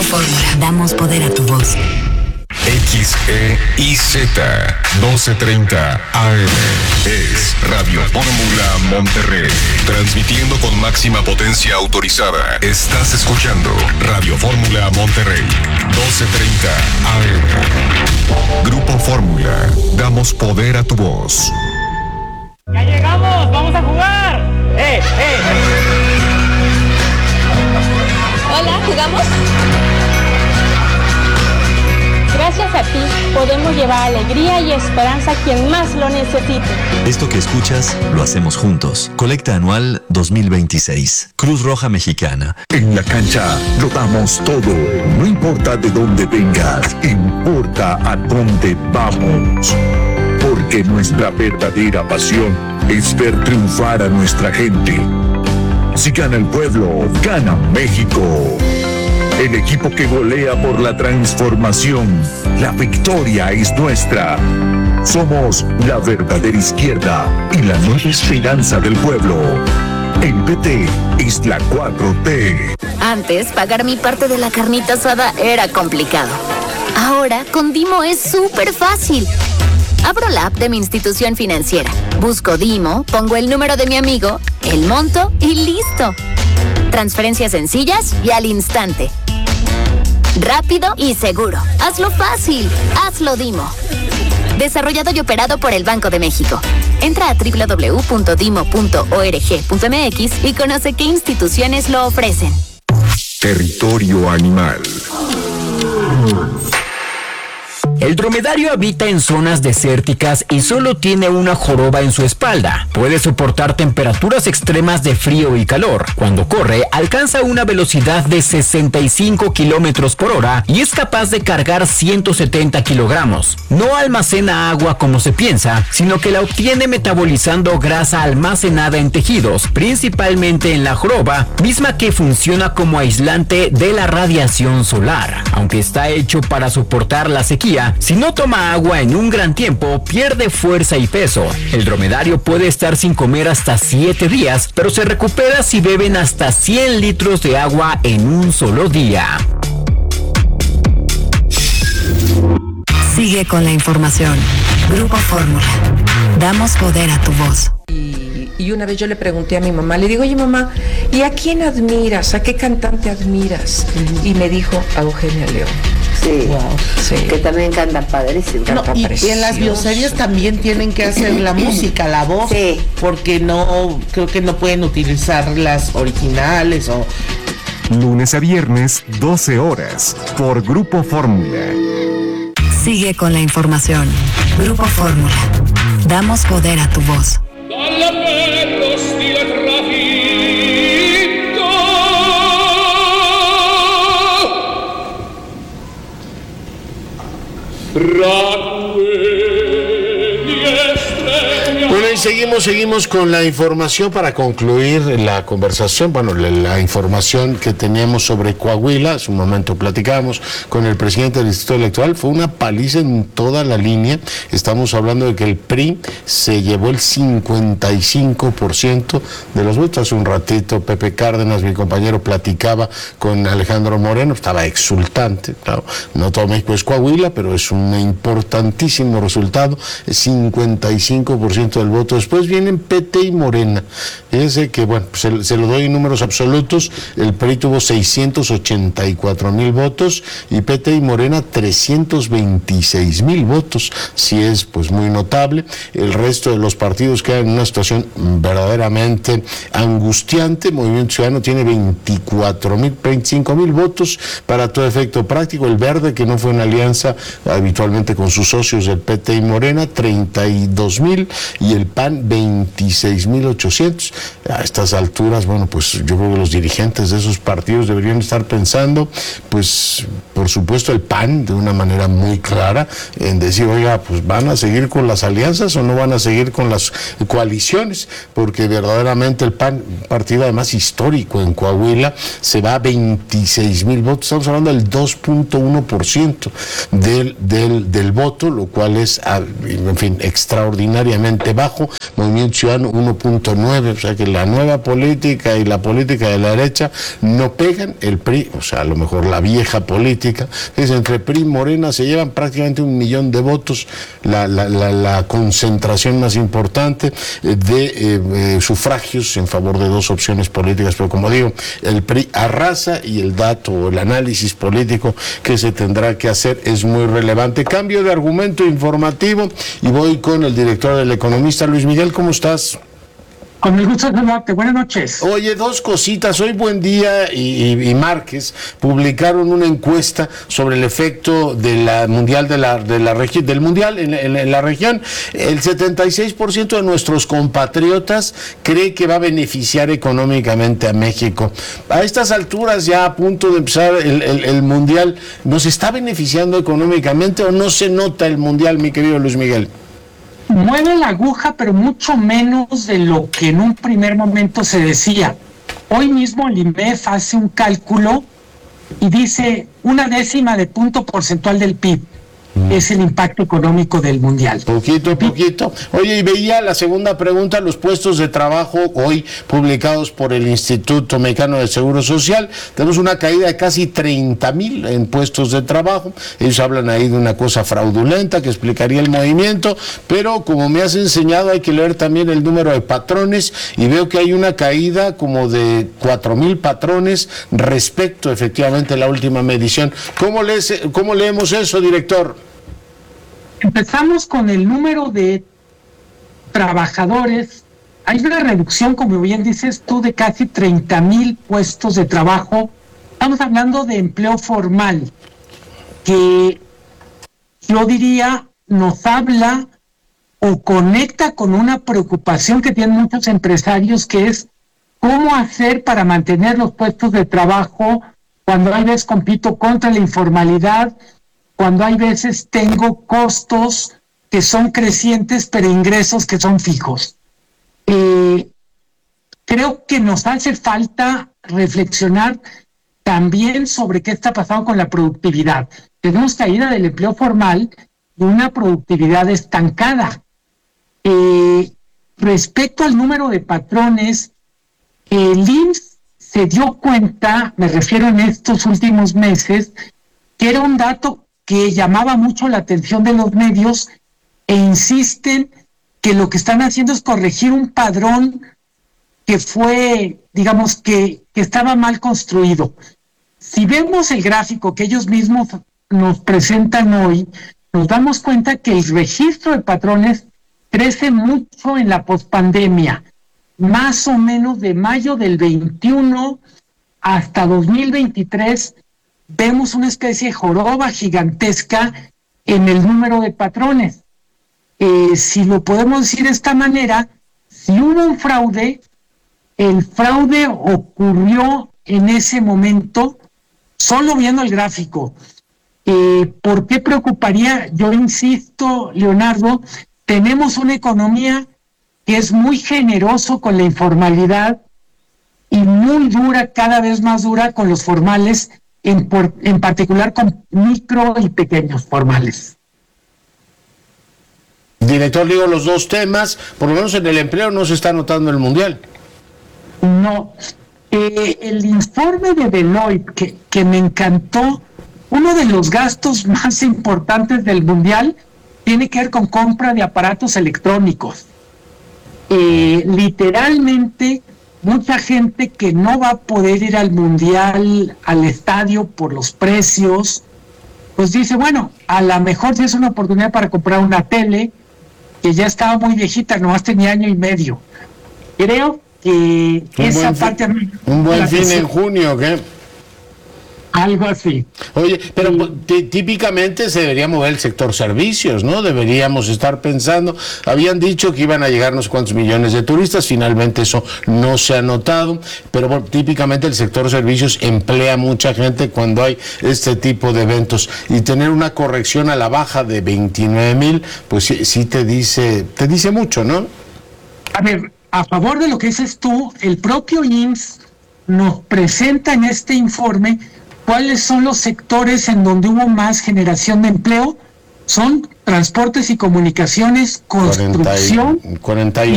Fórmula. Damos poder a tu voz. XEIZ 1230 AM es Radio Fórmula Monterrey, transmitiendo con máxima potencia autorizada. Estás escuchando Radio Fórmula Monterrey 1230 AM. Grupo Fórmula, damos poder a tu voz. ¡Ya llegamos! ¡Vamos a jugar! Hola, ¿jugamos? Gracias a ti podemos llevar alegría y esperanza a quien más lo necesite. Esto que escuchas lo hacemos juntos. Colecta anual 2026. Cruz Roja Mexicana. En la cancha lo damos todo. No importa de dónde vengas, importa a dónde vamos. Porque nuestra verdadera pasión es ver triunfar a nuestra gente. Si gana el pueblo, gana México. El equipo que golea por la transformación. La victoria es nuestra. Somos la verdadera izquierda y la nueva esperanza del pueblo. El PT es la 4T. Antes, pagar mi parte de la carnita asada era complicado. Ahora, con Dimo es súper fácil. Abro la app de mi institución financiera. Busco Dimo, pongo el número de mi amigo, el monto y listo. Transferencias sencillas y al instante. Rápido y seguro. Hazlo fácil. Hazlo Dimo. Desarrollado y operado por el Banco de México. Entra a www.dimo.org.mx y conoce qué instituciones lo ofrecen. Territorio animal. El dromedario habita en zonas desérticas y solo tiene una joroba en su espalda. Puede soportar temperaturas extremas de frío y calor. Cuando corre, alcanza una velocidad de 65 kilómetros por hora y es capaz de cargar 170 kilogramos. No almacena agua como se piensa, sino que la obtiene metabolizando grasa almacenada en tejidos, principalmente en la joroba, misma que funciona como aislante de la radiación solar. Aunque está hecho para soportar la sequía, si no toma agua en un gran tiempo, pierde fuerza y peso. El dromedario puede estar sin comer hasta 7 días, pero se recupera si beben hasta 100 litros de agua en un solo día. Sigue con la información. Grupo Fórmula. Damos poder a tu voz. Y una vez yo le pregunté a mi mamá, le digo, oye mamá, ¿y a quién admiras? ¿A qué cantante admiras? Y me dijo, a Eugenia León. Sí, wow, sí, que también canta padrísimo. No, y en las bioseries también tienen que hacer la música, la voz, sí, porque no, creo que no pueden utilizar las originales o... Lunes a viernes, 12 horas, por Grupo Fórmula. Sigue con la información. Grupo Fórmula. Damos poder a tu voz. Bueno, y seguimos con la información para concluir la conversación, bueno, la información que teníamos sobre Coahuila. Hace un momento platicábamos con el presidente del Instituto Electoral, fue una paliza en toda la línea. Estamos hablando de que el PRI se llevó el 55% de los votos. Hace un ratito Pepe Cárdenas, mi compañero, platicaba con Alejandro Moreno, estaba exultante, claro, no todo México es Coahuila, pero es un importantísimo resultado, 55% del voto. Después vienen PT y Morena. Fíjense que, bueno, se lo doy en números absolutos. El PRI tuvo 684,000 votos y PT y Morena 326,000 votos. Sí es, pues, muy notable. El resto de los partidos quedan en una situación verdaderamente angustiante. Movimiento Ciudadano tiene 25,000 votos. Para todo efecto práctico, el Verde, que no fue una alianza habitualmente con sus socios del PT y Morena, 32,000, y el PAN 26,800. A estas alturas, bueno, pues yo creo que los dirigentes de esos partidos deberían estar pensando, pues, por supuesto, el PAN de una manera muy clara en decir, oiga, pues van a seguir con las alianzas o no van a seguir con las coaliciones, porque verdaderamente el PAN, partido además histórico en Coahuila, se va a 26,000 votos. Estamos hablando del 2.1% del voto, lo cual es, en fin, extraordinariamente bajo. Movimiento Ciudadano 1.9, o sea que la nueva política y la política de la derecha no pegan. El PRI, o sea, a lo mejor la vieja política, es entre PRI y Morena se llevan prácticamente 1 millón de votos, la concentración más importante de sufragios en favor de dos opciones políticas, pero como digo, el PRI arrasa y el dato o el análisis político que se tendrá que hacer es muy relevante. Cambio de argumento informativo y voy con el director del Economista, Luis Miguel, ¿cómo estás? Con el gusto de saludarte, buenas noches. Oye, dos cositas, hoy Buen Día y Márquez publicaron una encuesta sobre el efecto de la mundial del mundial en la región. El 76% de nuestros compatriotas cree que va a beneficiar económicamente a México. A estas alturas, ya a punto de empezar el mundial, ¿nos está beneficiando económicamente o no se nota el mundial, mi querido Luis Miguel? Mueve la aguja, pero mucho menos de lo que en un primer momento se decía. Hoy mismo el INVEF hace un cálculo y dice 1/10 de punto porcentual del PIB. Es el impacto económico del mundial. Poquito. Oye, y veía la segunda pregunta, los puestos de trabajo hoy publicados por el Instituto Mexicano de Seguro Social. Tenemos una caída de casi 30,000 en puestos de trabajo. Ellos hablan ahí de una cosa fraudulenta que explicaría el movimiento, pero como me has enseñado hay que leer también el número de patrones y veo que hay una caída como de 4,000 patrones respecto efectivamente a la última medición. ¿Cómo leemos eso, director? Empezamos con el número de trabajadores. Hay una reducción, como bien dices tú, de casi 30,000 puestos de trabajo. Estamos hablando de empleo formal, que yo diría nos habla o conecta con una preocupación que tienen muchos empresarios, que es cómo hacer para mantener los puestos de trabajo cuando hay veces compito contra la informalidad, cuando hay veces tengo costos que son crecientes, pero ingresos que son fijos. Creo que nos hace falta reflexionar también sobre qué está pasando con la productividad. Tenemos caída del empleo formal y una productividad estancada. Respecto al número de patrones, el IMSS se dio cuenta, me refiero en estos últimos meses, que era un dato que llamaba mucho la atención de los medios e insisten que lo que están haciendo es corregir un padrón que fue, digamos, que estaba mal construido. Si vemos el gráfico que ellos mismos nos presentan hoy, nos damos cuenta que el registro de patrones crece mucho en la pospandemia, más o menos de mayo del 21 hasta 2023, vemos una especie de joroba gigantesca en el número de patrones. Si lo podemos decir de esta manera, si hubo un fraude, el fraude ocurrió en ese momento, solo viendo el gráfico. ¿Por qué preocuparía? Yo insisto, Leonardo, tenemos una economía que es muy generoso con la informalidad y muy dura, cada vez más dura con los formales, en particular con micro y pequeños formales. Director, digo los dos temas, por lo menos en el empleo no se está notando el mundial. No, el informe de Deloitte que me encantó, uno de los gastos más importantes del mundial tiene que ver con compra de aparatos electrónicos. Literalmente, mucha gente que no va a poder ir al mundial, al estadio por los precios, pues dice, bueno, a lo mejor sí es una oportunidad para comprar una tele, que ya estaba muy viejita, nomás tenía 1 año y medio. Creo que esa parte... Un buen fin en junio, ¿qué? Algo así. Oye, pero típicamente se debería mover el sector servicios, ¿no? Deberíamos estar pensando, habían dicho que iban a llegar no sé cuántos millones de turistas, finalmente eso no se ha notado, pero bueno, típicamente el sector servicios emplea mucha gente cuando hay este tipo de eventos, y tener una corrección a la baja de 29,000, pues sí te dice mucho, ¿no? A ver, a favor de lo que dices tú, el propio IMSS nos presenta en este informe cuáles son los sectores en donde hubo más generación de empleo. Son transportes y comunicaciones, construcción 41.